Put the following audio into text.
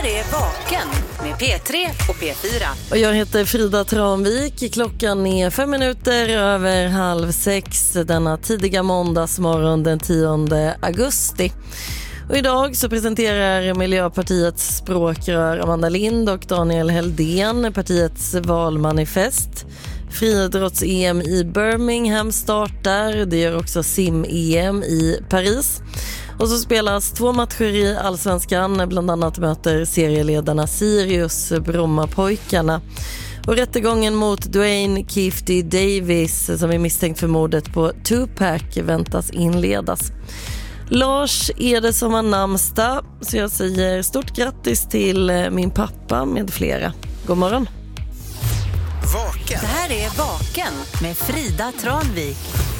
här är Vaken med P3 och P4. Och jag heter Frida Tranvik. Klockan är 5 minuter över 5:30 denna tidiga måndagsmorgon den 10 augusti. Och idag så presenterar Miljöpartiets språkrör Amanda Lind och Daniel Heldén partiets valmanifest. Friidrotts-EM i Birmingham startar. Det gör också sim-EM i Paris. Och så spelas 2 matcher i Allsvenskan. Bland annat möter serieledarna Sirius Brommapojkarna. Och rättegången mot Dwayne Keefty Davis som är misstänkt för mordet på Tupac väntas inledas. Lars är det som har namnsdag, så jag säger stort grattis till min pappa med flera. God morgon. Vaken. Det här är Vaken med Frida Tranvik.